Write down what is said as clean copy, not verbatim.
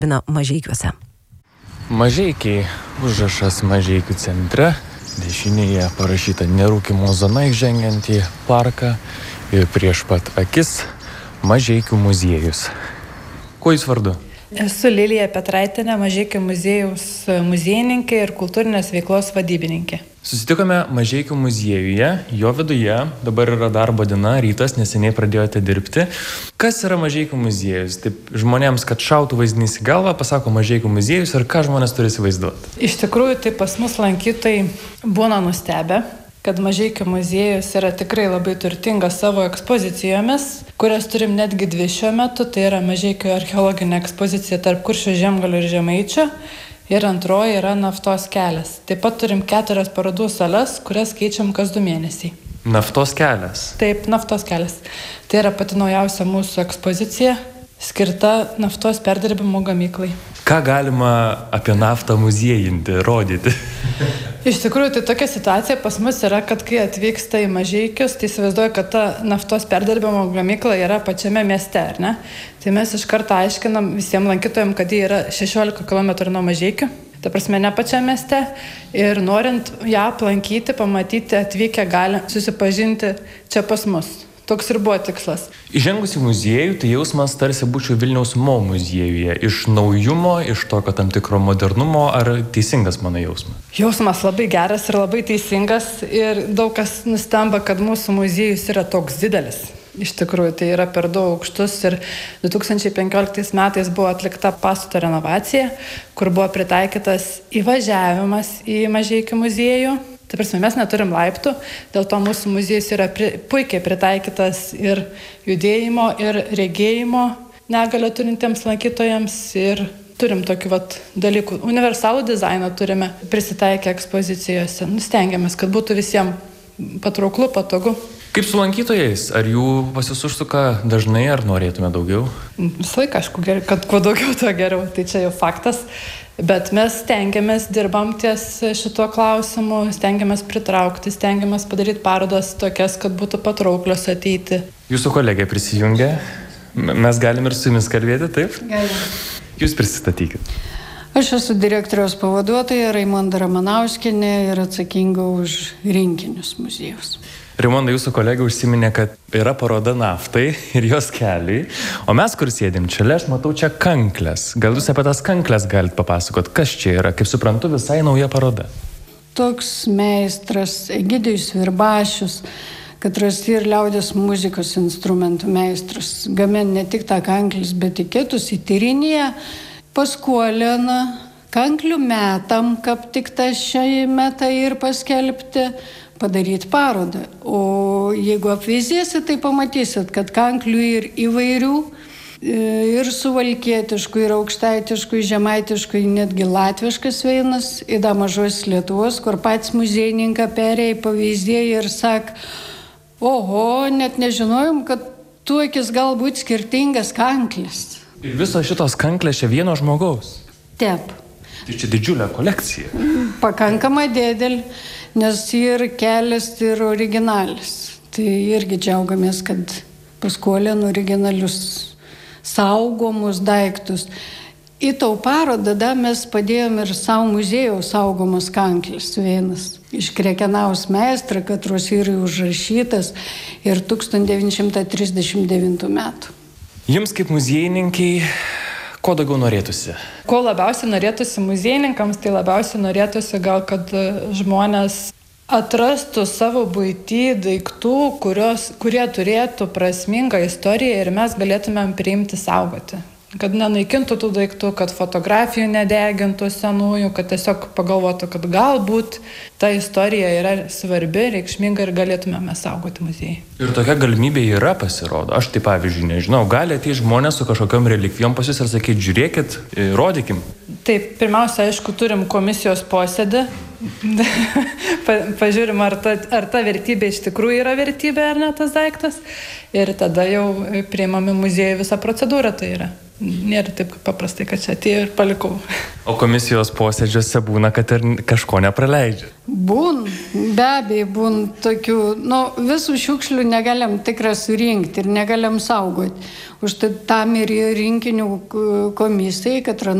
Mažeikiuose. Mažeikiai, užrašas Mažeikių centre, dešinėje parašyta nerūkymo zona įžengiant į parką ir prieš pat akis Mažeikių muziejus. Kuo jūs vardu? Esu Lilija Petraitienė, Mažeikių muziejaus muziejininkė ir kultūrinės veiklos vadybininkė. Susitikome Mažeikių muziejuje, jo viduje, dabar yra darbo diena, rytas, neseniai pradėjote dirbti. Kas yra Mažeikių muziejus? Taip žmonėms, kad šautų vaizdinys į galvą, pasako Mažeikių muziejus ir ką žmonės turi įsivaizduoti? Iš tikrųjų, tai pas mus lankytojai būna nustebę, kad Mažeikių muziejus yra tikrai labai turtingas savo ekspozicijomis, kurias turim netgi 2 šiuo metu. Tai yra Mažeikių archeologinė ekspozicija tarp Kuršių Žiemgalio ir Žemaičio ir antroji yra naftos kelias. Taip pat turim 4 parodų sales, kurias keičiam kas 2 mėnesiai. Naftos kelias? Taip, naftos kelias. Tai yra pati naujausia mūsų ekspozicija, skirta naftos perdirbimo gamyklai. Ką galima apie naftą muziejinti, rodyti? Iš tikrųjų, tai tokia situacija pas mus yra, kad kai atvyksta į Mažeikius, tai įsivaizduoju, kad ta naftos perdirbimo gamykla yra pačiame mieste, ar ne? Tai mes iš karto aiškinam visiems lankytojams, kad jie yra 16 km nuo Mažeikių, ta prasme ne pačiame mieste, ir norint ją aplankyti, pamatyti, atvykę gali susipažinti čia pas mus. Toks ir buvo tikslas. Įžengus į muziejų, tai jausmas tarsi būčiau Vilniaus Mo muziejuje. Iš naujumo, iš tokio tam tikro modernumo, ar teisingas mano jausmas? Jausmas labai geras ir labai teisingas ir daug kas nustemba, kad mūsų muziejus yra toks didelis. Iš tikrųjų, tai yra per 2 aukštus ir 2015 metais buvo atlikta pastato renovacija, kur buvo pritaikytas įvažiavimas į Mažeikių muziejų. Tai prasme, mes neturim laiptų, dėl to mūsų muziejus yra puikiai pritaikytas ir judėjimo, ir regėjimo negalią turintiems lankytojams ir turim tokių dalykų. Universalų dizainą turime prisitaikę ekspozicijose. Stengiamės, kad būtų visiems patrauklu, patogu. Kaip su lankytojais? Ar jų pas jūs užsuka dažnai, ar norėtume daugiau? Visą laiką, aišku, kad kuo daugiau, tuo geriau. Tai čia jau faktas. Bet mes stengiamės, dirbam ties šituo klausimu, stengiamės pritraukti, stengiamės padaryti parodas tokias, kad būtų patrauklios ateiti. Jūsų kolegė prisijungia. Mes galim ir su jumis kalbėti, taip? Galim. Jūs prisistatykit. Aš esu direktoriaus pavaduotoja Raimonda Ramanauskienė ir atsakinga už rinkinius muziejaus. Raimonda, jūsų kolegė užsiminė, kad yra paroda naftai ir jos keliui, o mes, kur sėdim čia, aš matau čia kanklės. Gal jūs apie tas kanklės galite papasakot, kas čia yra? Kaip suprantu, visai nauja paroda. Toks meistras, Egidijus Virbašius, katras ir liaudės muzikos instrumentų meistras, gamin ne tik tą kanklis, bet ir kitus į Tyrinėje, paskolina kanklių metam, kaip tik tą šią metą ir paskelbti, padaryti parodą. O jeigu apvizėsit, tai pamatysit, kad kanklių ir įvairių, ir suvalkietiškų, ir aukštaitiškų, ir žemaitiškų, ir netgi latviškas veinas, įda mažos Lietuvos, kur pats muziejininką perėjai pavyzdėjai ir sak, oho, net nežinojom, kad tuokis galbūt skirtingas kanklis. Ir visos šitos kanklės čia vieno žmogaus? Taip. Tai čia didžiulė kolekcija. Pakankamai didelė, nes ir kelias, ir originalis. Tai irgi džiaugiamės, kad paskolėn originalius saugomus daiktus. Į tau parodą mes padėjom ir savo muziejaus saugomas kanklis vienas. Iš Krekenaus meistro, katros yra užrašytas ir 1939 metų. Jums kaip muziejininkai, ko daugiau norėtųsi? Ko labiausiai norėtųsi muziejininkams, tai labiausiai norėtųsi gal, kad žmonės atrastų savo buitį daiktų, kurie turėtų prasmingą istoriją ir mes galėtumėm priimti saugoti. Kad nenaikintų tų daiktų, kad fotografijų nedegintų senųjų, kad tiesiog pagalvotų, kad galbūt ta istorija yra svarbi, reikšminga ir galėtumėme saugoti muziejai. Ir tokia galimybė yra, pasirodo. Aš tai pavyzdžiui nežinau, gali ateiti žmonės su kažkokiom relikvijom pas jūs ir sakyti, žiūrėkit, rodykim. Taip, pirmiausia, aišku, turim komisijos posėdį. Pažiūrim, ar ta vertybė iš tikrųjų yra vertybė, ar ne tas daiktas. Ir tada jau priimami muziejai visą procedūrą tai yra. nėra taip paprastai, kad čia atėjo ir palikau. O komisijos posėdžiuose būna, kad ir kažko nepraleidžia. Be abejo, tokių, visų šiukšlių negalim tikrai surinkti ir negalim saugoti. Užtai tam ir rinkinių komisijai, kad